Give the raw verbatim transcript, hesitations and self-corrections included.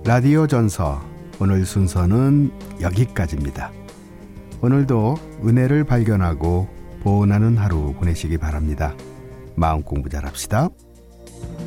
라디오 전서 오늘 순서는 여기까지입니다. 오늘도 은혜를 발견하고 보온하는 하루 보내시기 바랍니다. 마음 공부 잘합시다.